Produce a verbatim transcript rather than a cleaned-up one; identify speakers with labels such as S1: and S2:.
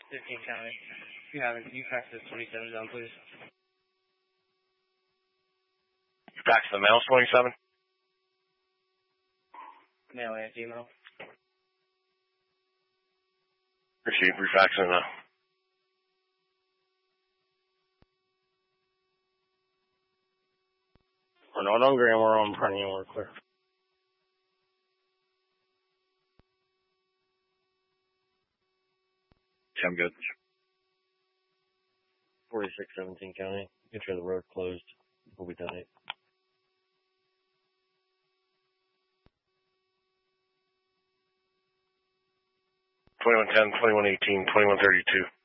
S1: fifteen County. If you haven't, you fax this twenty-seven zone, please.
S2: Fax the mail twenty-seven?
S1: Mail and email.
S2: Receive, refaxing now.
S1: We're not on Graham, we're on Perennial, we're clear.
S2: I'm good.
S1: forty-six seventeen County. Get sure the road closed. We'll be done it.
S2: twenty-one ten, twenty-one eighteen, twenty-one thirty-two.